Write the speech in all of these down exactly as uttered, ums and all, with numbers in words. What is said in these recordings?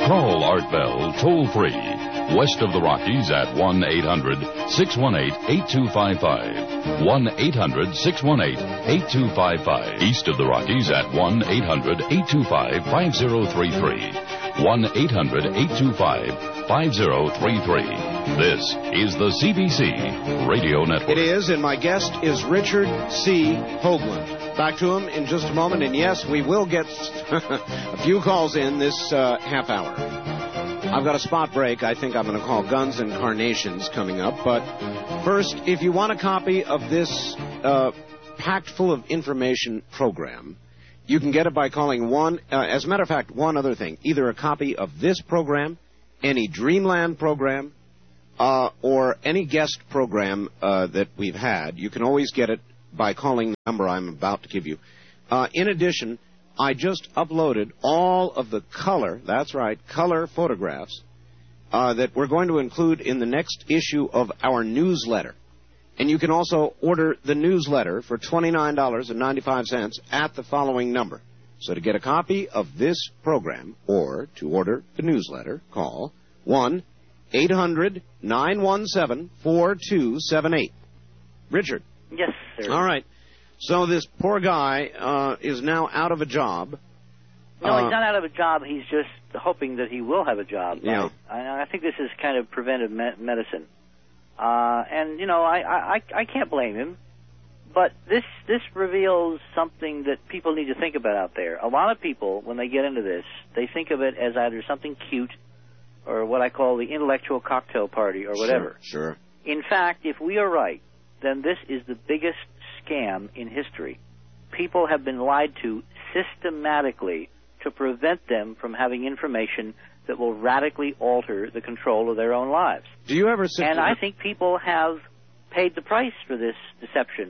Call Art Bell toll-free. West of the Rockies at one eight hundred six one eight eight two five five. one eight hundred six one eight eight two five five. East of the Rockies at one eight hundred eight two five five zero three three. one eight hundred eight two five five zero three three. This is the C B C Radio Network. It is, and my guest is Richard C. Hoagland. Back to him in just a moment, and yes, we will get a few calls in this uh, half hour. I've got a spot break. I think I'm going to call Guns and Carnations coming up. But first, if you want a copy of this uh, packed full of information program, you can get it by calling one. Uh, as a matter of fact, one other thing. Either a copy of this program, any Dreamland program, uh, or any guest program uh, that we've had. You can always get it by calling the number I'm about to give you. Uh, in addition, I just uploaded all of the color, that's right, color photographs uh, that we're going to include in the next issue of our newsletter. And you can also order the newsletter for twenty-nine dollars and ninety-five cents at the following number. So to get a copy of this program or to order the newsletter, call one eight hundred nine one seven four two seven eight. Richard. Yes, sir. All right. So this poor guy uh, is now out of a job. No, uh, he's not out of a job. He's just hoping that he will have a job. Yeah. I, I think this is kind of preventive me- medicine. Uh, and, you know, I, I, I can't blame him. But this this reveals something that people need to think about out there. A lot of people, when they get into this, they think of it as either something cute or what I call the intellectual cocktail party or whatever. Sure, sure. In fact, if we are right, then this is the biggest scam in history. People have been lied to systematically to prevent them from having information that will radically alter the control of their own lives. Do you ever sit And down? I think people have paid the price for this deception.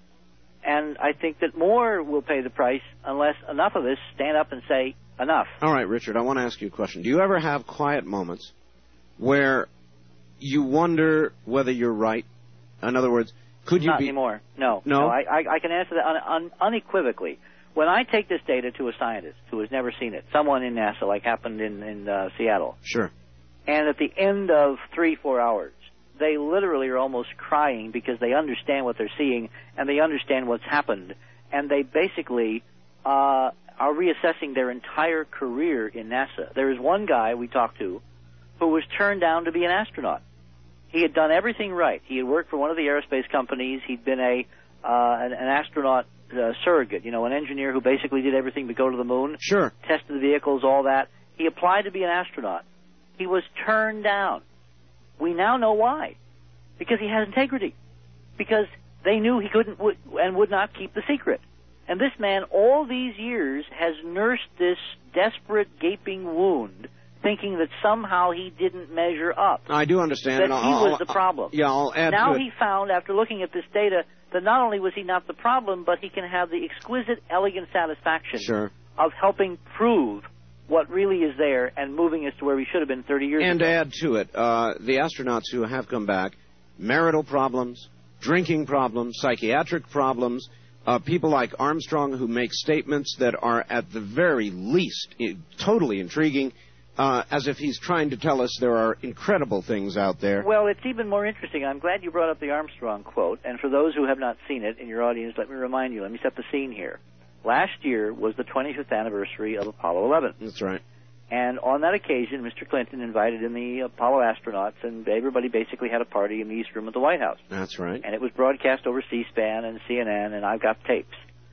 And I think that more will pay the price unless enough of us stand up and say, enough. All right, Richard, I want to ask you a question. Do you ever have quiet moments where you wonder whether you're right? In other words, could you Not be... anymore. No. No? no I, I, I can answer that un, un, unequivocally. When I take this data to a scientist who has never seen it, someone in NASA, like happened in, in uh, Seattle, Sure. and at the end of three, four hours, they literally are almost crying because they understand what they're seeing and they understand what's happened, and they basically uh, are reassessing their entire career in NASA. There is one guy we talked to who was turned down to be an astronaut. He had done everything right. He had worked for one of the aerospace companies. He'd been a uh, an, an astronaut uh, surrogate, you know, an engineer who basically did everything but go to the moon. Sure. Tested the vehicles, all that. He applied to be an astronaut. He was turned down. We now know why. Because he has integrity. Because they knew he couldn't would, and would not keep the secret. And this man, all these years, has nursed this desperate, gaping wound, thinking that somehow he didn't measure up. I do understand. That and he I'll, was I'll, the problem. Yeah, I'll add now to it. he found, after looking at this data, that not only was he not the problem, but he can have the exquisite, elegant satisfaction Sure. of helping prove what really is there and moving us to where we should have been thirty years And ago. to add to it, uh, the astronauts who have come back, marital problems, drinking problems, psychiatric problems, uh, people like Armstrong who make statements that are at the very least I- totally intriguing, uh, as if he's trying to tell us there are incredible things out there. Well, it's even more interesting. I'm glad you brought up the Armstrong quote. And for those who have not seen it in your audience, let me remind you, let me set the scene here. Last year was the twenty-fifth anniversary of Apollo eleven. That's right. And on that occasion, Mister Clinton invited in the Apollo astronauts, and everybody basically had a party in the East Room of the White House. That's right. And it was broadcast over C-SPAN and C N N, and I've got tapes.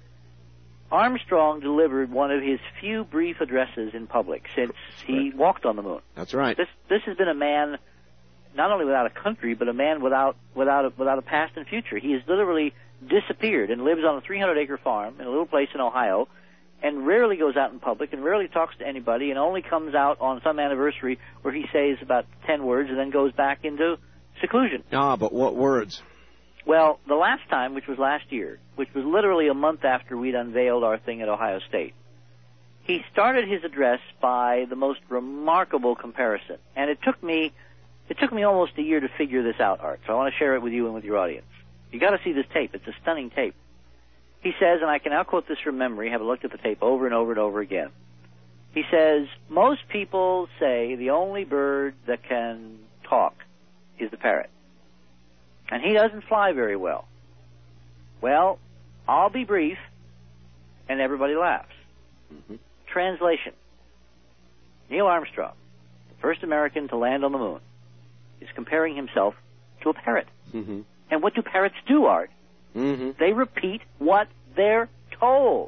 Armstrong delivered one of his few brief addresses in public since he walked on the moon. That's right. This this has been a man not only without a country, but a man without without a, without a past and future. He has literally disappeared and lives on a three hundred acre farm in a little place in Ohio, and rarely goes out in public and rarely talks to anybody, and only comes out on some anniversary where he says about ten words and then goes back into seclusion. Ah, but what words? Well, the last time, which was last year, which was literally a month after we'd unveiled our thing at Ohio State, he started his address by the most remarkable comparison. And it took me it took me almost a year to figure this out, Art, so I want to share it with you and with your audience. You got to see this tape. It's a stunning tape. He says, and I can now quote this from memory, have looked at the tape over and over and over again. He says, most people say the only bird that can talk is the parrot. And he doesn't fly very well. Well, I'll be brief, and everybody laughs. Mm-hmm. Translation. Neil Armstrong, the first American to land on the moon, is comparing himself to a parrot. Mm-hmm. And what do parrots do, Art? Mm-hmm. They repeat what they're told.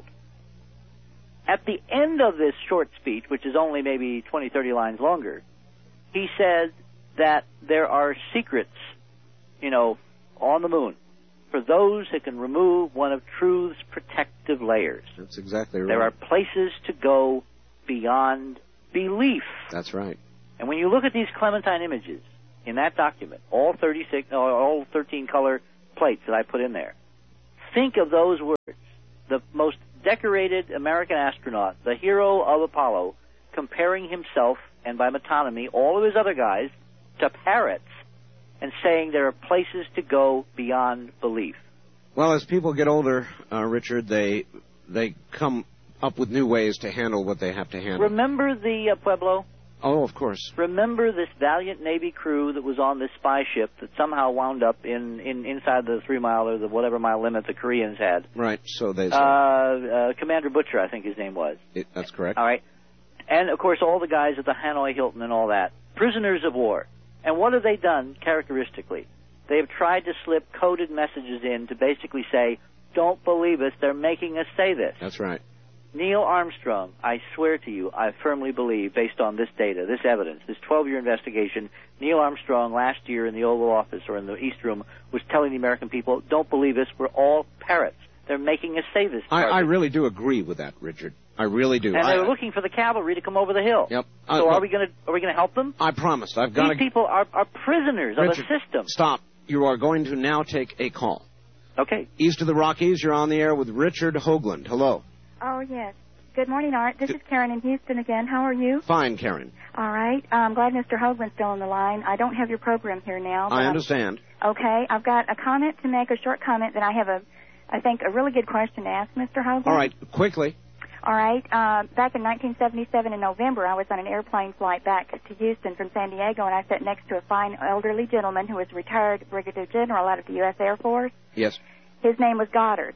At the end of this short speech, which is only maybe twenty, thirty lines longer, he said that there are secrets, you know, on the moon for those that can remove one of truth's protective layers. That's exactly right. There are places to go beyond belief. That's right. And when you look at these Clementine images in that document, all thirty-six, no, all thirteen color plates that I put in there, think of those words. The most decorated American astronaut, the hero of Apollo, comparing himself, and by metonymy, all of his other guys, to parrots, and saying there are places to go beyond belief. Well, as people get older, uh, Richard, they they come up with new ways to handle what they have to handle. Remember the uh, Pueblo? Oh, of course. Remember this valiant Navy crew that was on this spy ship that somehow wound up in, in inside the three mile or the whatever mile limit the Koreans had. Right. So they. Uh, uh, Commander Butcher, I think his name was. It, that's correct. All right. And of course, all the guys at the Hanoi Hilton and all that, prisoners of war. And what have they done characteristically? They have tried to slip coded messages in to basically say, "Don't believe us. They're making us say this." That's right. Neil Armstrong, I swear to you, I firmly believe, based on this data, this evidence, this twelve-year investigation, Neil Armstrong last year in the Oval Office or in the East Room was telling the American people, don't believe us, we're all parrots. They're making us say this. I, I really do agree with that, Richard. I really do. And I, they were looking for the cavalry to come over the hill. Yep. Uh, so look, are we going to are we going to help them? I promised. I've got These to. people are, are prisoners Richard, of a system. Stop. You are going to now take a call. Okay. East of the Rockies, you're on the air with Richard Hoagland. Hello. Oh, yes. Good morning, Art. This is Karen in Houston again. How are you? Fine, Karen. All right. I'm glad Mister Hoagland's still on the line. I don't have your program here now. I understand. I'm, okay. I've got a comment to make, a short comment, that I have a, I think, a really good question to ask Mister Hoagland. All right. Quickly. All right. Uh, back in nineteen seventy-seven in November, I was on an airplane flight back to Houston from San Diego, and I sat next to a fine elderly gentleman who was a retired brigadier general out of the U S Air Force. Yes. His name was Goddard.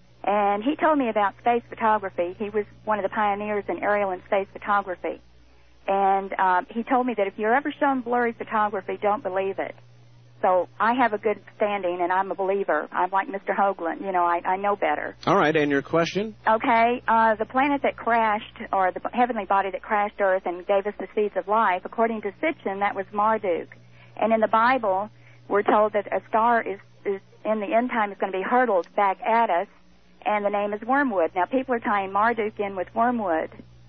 And he told me about space photography. He was one of the pioneers in aerial and space photography. And um, he told me that if you're ever shown blurry photography, don't believe it. So I have a good standing, and I'm a believer. I'm like Mister Hoagland. You know, I, I know better. All right, and your question? Okay. Uh, the planet that crashed, or the heavenly body that crashed Earth and gave us the seeds of life, according to Sitchin, that was Marduk. And in the Bible, we're told that a star is, is in the end time is going to be hurtled back at us, and the name is Wormwood. Now, people are tying Marduk in with Wormwood.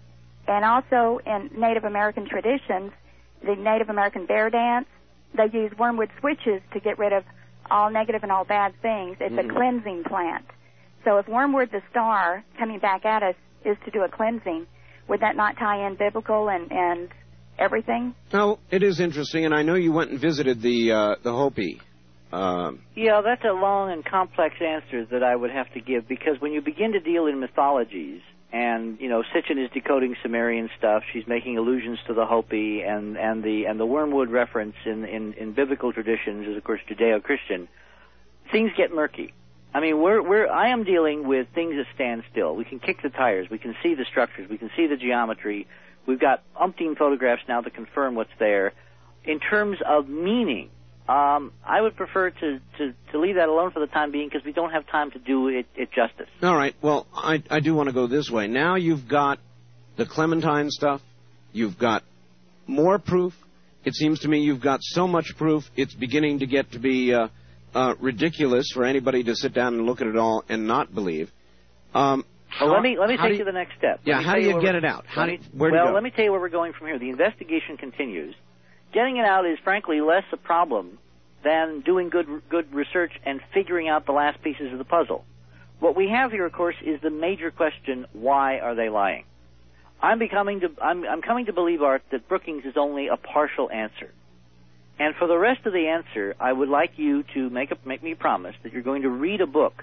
And also, in Native American traditions, the Native American bear dance, they use wormwood switches to get rid of all negative and all bad things. It's mm-hmm. a cleansing plant. So if wormwood, the star, coming back at us, is to do a cleansing, would that not tie in biblical and, and everything? No, it is interesting, and I know you went and visited the uh, the Hopi. Um, yeah, that's a long and complex answer that I would have to give, because when you begin to deal in mythologies, and you know, Sitchin is decoding Sumerian stuff, she's making allusions to the Hopi, and, and the and the wormwood reference in, in, in biblical traditions is of course Judeo-Christian. Things get murky. I mean, we're we're I am dealing with things that stand still. We can kick the tires, we can see the structures, we can see the geometry. We've got umpteen photographs now to confirm what's there. In terms of meaning, Um, I would prefer to, to, to leave that alone for the time being, because we don't have time to do it, it justice. All right. Well, I, I do want to go this way. Now you've got the Clementine stuff. You've got more proof. It seems to me you've got so much proof, it's beginning to get to be uh, uh, ridiculous for anybody to sit down and look at it all and not believe. Um, well, how, let me let me take you, you the next step. Yeah, how do you get it out? How do you, where do well, you go? let me tell you where we're going from here. The investigation continues. Getting it out is, frankly, less a problem than doing good good research and figuring out the last pieces of the puzzle. What we have here, of course, is the major question: why are they lying? I'm becoming to I'm, I'm coming to believe, Art, that Brookings is only a partial answer. And for the rest of the answer, I would like you to make a, make me a promise that you're going to read a book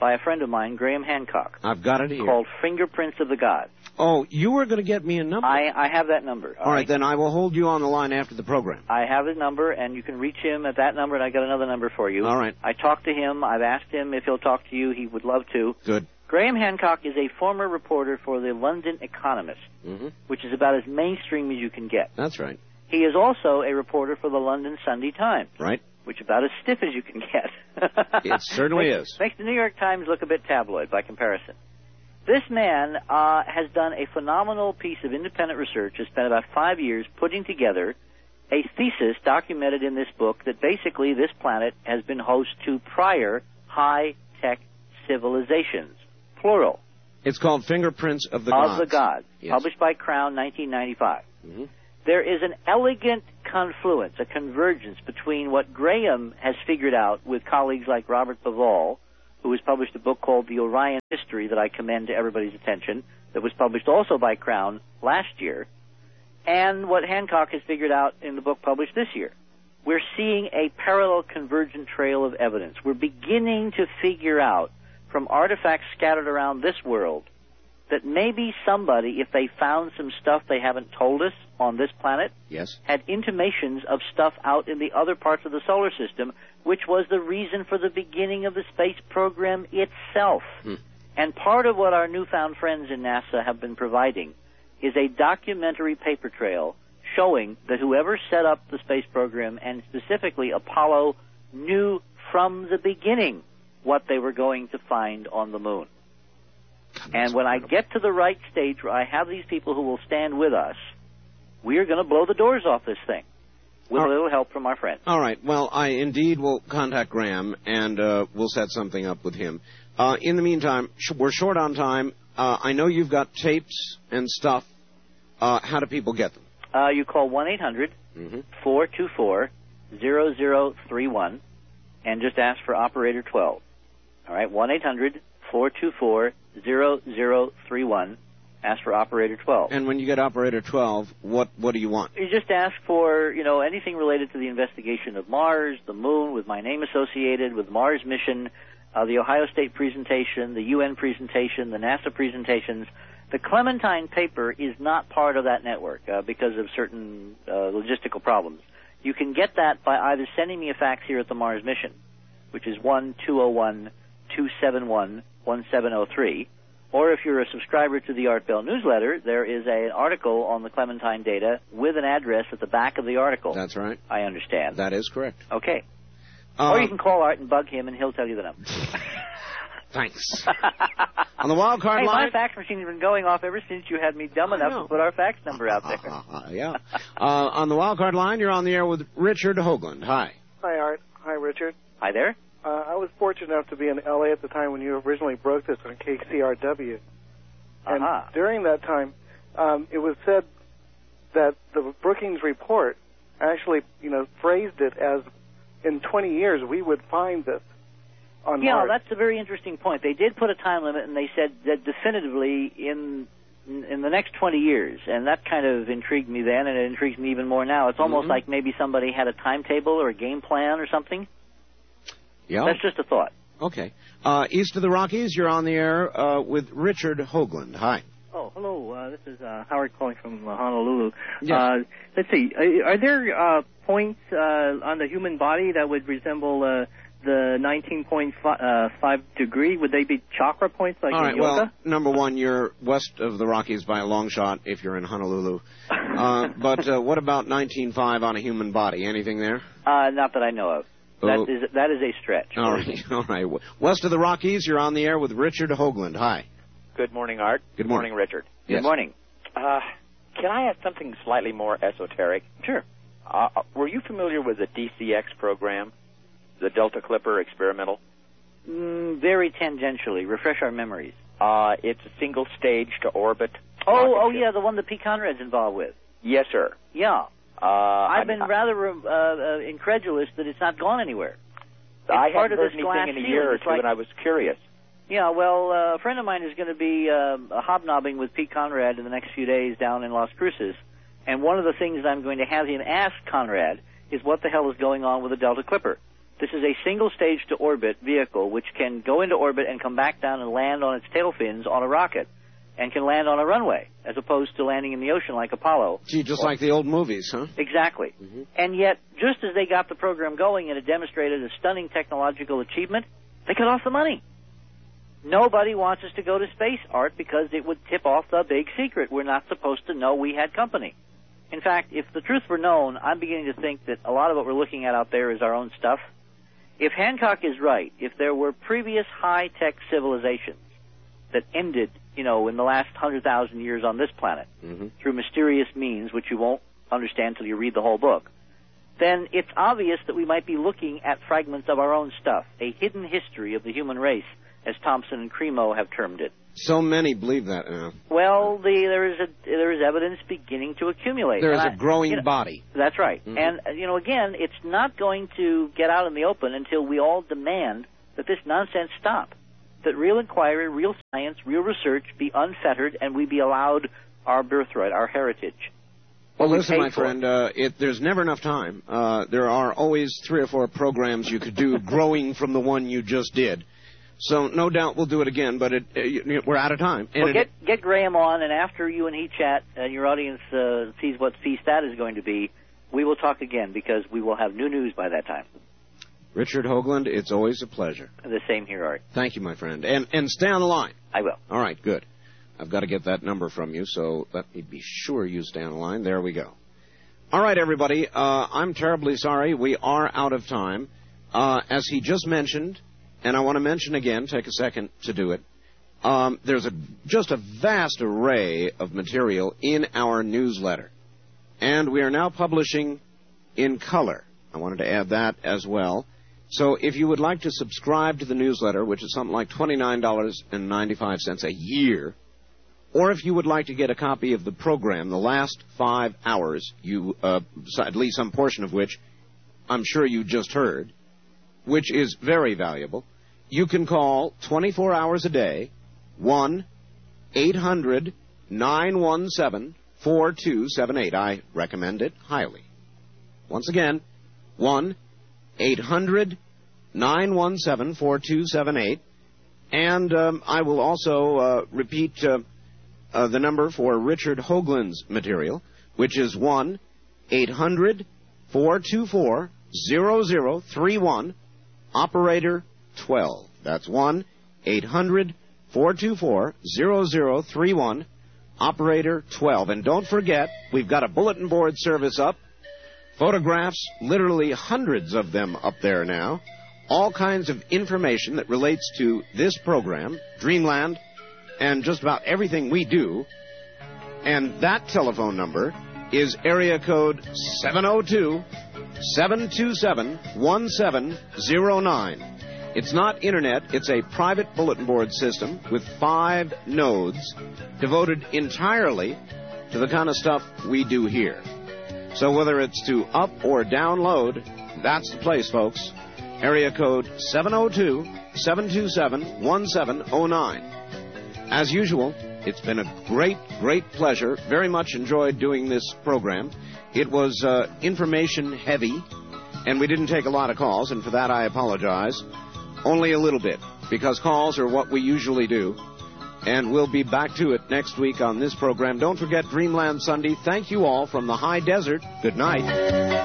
by a friend of mine, Graham Hancock. I've got it here. Called Fingerprints of the Gods. Oh, you were going to get me a number. I, I have that number. All, all right, right, then I will hold you on the line after the program. I have his number, and you can reach him at that number, and I got another number for you. All right. I talked to him. I've asked him if he'll talk to you. He would love to. Good. Graham Hancock is a former reporter for the London Economist, mm-hmm. which is about as mainstream as you can get. That's right. He is also a reporter for the London Sunday Times. Right. Which is about as stiff as you can get. It certainly makes, is. Makes the New York Times look a bit tabloid by comparison. This man uh, has done a phenomenal piece of independent research, has spent about five years putting together a thesis documented in this book that basically this planet has been host to prior high-tech civilizations, plural. It's called Fingerprints of the of Gods. Of the Gods, yes. Published by Crown, nineteen ninety-five. Mm-hmm. There is an elegant confluence, a convergence between what Graham has figured out with colleagues like Robert Bauval, who has published a book called The Orion History that I commend to everybody's attention, that was published also by Crown last year, and what Hancock has figured out in the book published this year. We're seeing a parallel convergent trail of evidence. We're beginning to figure out from artifacts scattered around this world that maybe somebody, if they found some stuff they haven't told us on this planet, yes, had intimations of stuff out in the other parts of the solar system, which was the reason for the beginning of the space program itself. Hmm. And part of what our newfound friends in NASA have been providing is a documentary paper trail showing that whoever set up the space program, and specifically Apollo, knew from the beginning what they were going to find on the moon. And when I get to the right stage where I have these people who will stand with us, we are going to blow the doors off this thing with All a little help from our friends. All right. Well, I indeed will contact Graham, and uh, we'll set something up with him. Uh, in the meantime, sh- we're short on time. Uh, I know you've got tapes and stuff. Uh, how do people get them? Uh, you call one eight hundred four two four zero zero three one and just ask for Operator twelve. All right, one eight hundred four two four zero zero three one. Ask for Operator twelve. And when you get Operator twelve, what what do you want? You just ask for, you know, anything related to the investigation of Mars, the moon, with my name associated, with Mars mission, uh, the Ohio State presentation, the U N presentation, the NASA presentations. The Clementine paper is not part of that network uh, because of certain uh, logistical problems. You can get that by either sending me a fax here at the Mars mission, which is one two zero one two seven one one seven zero three, or if you're a subscriber to the Art Bell newsletter, there is a, an article on the Clementine data with an address at the back of the article. That's right. I understand. That is correct. Okay. Um, or you can call Art and bug him, and he'll tell you the number. Thanks. On the wild card hey, line. my fax machine has been going off ever since you had me dumb enough to put our fax number out there. Uh, yeah. uh, on the wild card line, you're on the air with Richard Hoagland. Hi. Hi, Art. Hi, Richard. Hi there. Uh, I was fortunate enough to be in L A at the time when you originally broke this on K C R W. And uh-huh. during that time, um, it was said that the Brookings report actually, you know, phrased it as in twenty years we would find this on yeah, Mars. that's a very interesting point. They did put a time limit, and they said that definitively in in the next twenty years, and that kind of intrigued me then, and it intrigues me even more now. It's almost mm-hmm. like maybe somebody had a timetable or a game plan or something. Yeah. That's just a thought. Okay. Uh, east of the Rockies, you're on the air uh, with Richard Hoagland. Hi. Oh, hello. Uh, this is uh, Howard calling from uh, Honolulu. Yes. Uh, let's see. Are, are there uh, points uh, on the human body that would resemble uh, the nineteen point five degree? Would they be chakra points like All in right, yoga? well, number one, you're west of the Rockies by a long shot if you're in Honolulu. uh, but uh, what about nineteen point five on a human body? Anything there? Uh, not that I know of. Oh. That is that is a stretch. All right, all right. West of the Rockies, you're on the air with Richard Hoagland. Hi. Good morning, Art. Good morning, Good morning Richard. Good yes. morning. Uh, can I ask something slightly more esoteric? Sure. Uh, were you familiar with the D C X program, the Delta Clipper experimental? Mm, very tangentially. Refresh our memories. Uh, it's a single stage to orbit. Oh, oh yeah, the one that Pete Conrad's involved with. Yes, sir. Yeah. Uh, I've been I, rather uh, uh, incredulous that it's not gone anywhere. It's I part haven't of heard this glass anything in a ceiling. year or It's two, like, and I was curious. Yeah, well, uh, a friend of mine is going to be uh, hobnobbing with Pete Conrad in the next few days down in Las Cruces, and one of the things I'm going to have him ask Conrad is what the hell is going on with the Delta Clipper. This is a single-stage to orbit vehicle which can go into orbit and come back down and land on its tail fins on a rocket and can land on a runway as opposed to landing in the ocean like Apollo. Gee, just or, like the old movies, huh? Exactly. Mm-hmm. And yet, just as they got the program going and it demonstrated a stunning technological achievement, they cut off the money. Nobody wants us to go to space, Art, because it would tip off the big secret. We're not supposed to know we had company. In fact, if the truth were known, I'm beginning to think that a lot of what we're looking at out there is our own stuff. If Hancock is right, if there were previous high-tech civilizations that ended, you know, in the last one hundred thousand years on this planet mm-hmm. through mysterious means, which you won't understand till you read the whole book, then it's obvious that we might be looking at fragments of our own stuff, a hidden history of the human race, as Thompson and Cremo have termed it. So many believe that now. Well, the, there is a there is evidence beginning to accumulate. There is and a I, growing you know, body. That's right. Mm-hmm. And, you know, again, it's not going to get out in the open until we all demand that this nonsense stop, that real inquiry, real science, real research be unfettered, and we be allowed our birthright, our heritage. Well, listen, my friend, uh, it, there's never enough time. Uh, there are always three or four programs you could do growing from the one you just did. So no doubt we'll do it again, but it, uh, we're out of time. And well, get get Graham on, and after you and he chat and your audience uh, sees what feast that is going to be, we will talk again because we will have new news by that time. Richard Hoagland, it's always a pleasure. The same here, Art. Thank you, my friend. And and stay on the line. I will. All right, good. I've got to get that number from you, so let me be sure you stay on the line. There we go. All right, everybody. Uh, I'm terribly sorry. We are out of time. Uh, as he just mentioned, and I want to mention again, take a second to do it, um, there's a, just a vast array of material in our newsletter. And we are now publishing in color. I wanted to add that as well. So if you would like to subscribe to the newsletter, which is something like twenty-nine dollars and ninety-five cents a year, or if you would like to get a copy of the program, the last five hours, you uh, at least some portion of which I'm sure you just heard, which is very valuable, you can call twenty-four hours a day, one eight hundred nine one seven four two seven eight. I recommend it highly. Once again, one eight hundred nine one seven four two seven eight. And um, I will also uh, repeat uh, uh, the number for Richard Hoagland's material, which is one eight hundred four two four zero zero three one, operator twelve. That's one eight hundred four two four zero zero three one, operator twelve. And don't forget, we've got a bulletin board service up. Photographs, literally hundreds of them up there now. All kinds of information that relates to this program, Dreamland, and just about everything we do. And that telephone number is area code seven oh two, seven two seven, one seven oh nine. It's not Internet. It's a private bulletin board system with five nodes devoted entirely to the kind of stuff we do here. So whether it's to up or download, that's the place, folks. Area code seven oh two, seven two seven, one seven oh nine. As usual, it's been a great, great pleasure. Very much enjoyed doing this program. It was uh, information heavy, and we didn't take a lot of calls, and for that I apologize. Only a little bit, because calls are what we usually do. And we'll be back to it next week on this program. Don't forget Dreamland Sunday. Thank you all from the high desert. Good night.